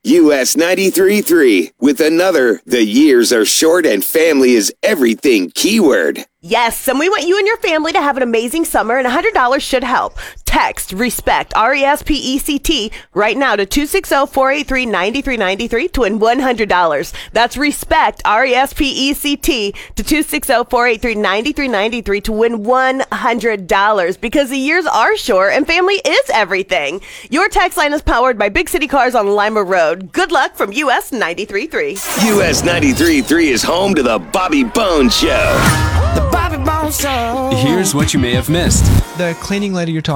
US 93.3 with another The Years Are Short and Family is Everything keyword. Yes, and we want you and your family to have an amazing summer, and $100 should help. Text RESPECT, RESPECT, right now to 260-483-9393 to win $100. That's RESPECT, RESPECT, to 260-483-9393 to win $100. Because the years are short and family is everything. Your text line is powered by Big City Cars on Lima Road. Good luck from US 93.3. US 93.3 is home to the Bobby Bones Show. The Bobby Bones Show. Here's what you may have missed. The cleaning lady you're talking